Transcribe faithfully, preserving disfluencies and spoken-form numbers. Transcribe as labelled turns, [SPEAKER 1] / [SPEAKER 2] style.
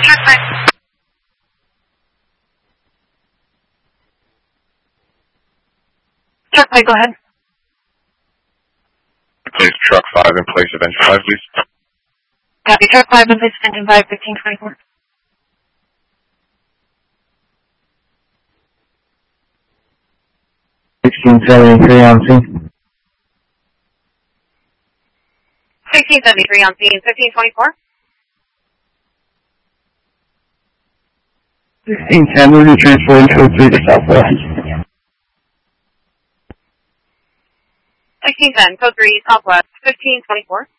[SPEAKER 1] Truck five. Truck five, go ahead.
[SPEAKER 2] Place truck five in place of engine five, please.
[SPEAKER 1] Copy. Truck five in place of engine five, fifteen twenty-four.
[SPEAKER 3] sixteen seventy-three on scene.
[SPEAKER 1] sixteen seventy-three on scene, fifteen twenty-four.
[SPEAKER 3] sixteen ten, moving transfer into three to southwest.
[SPEAKER 1] sixteen ten, code three, southwest, fifteen twenty-four.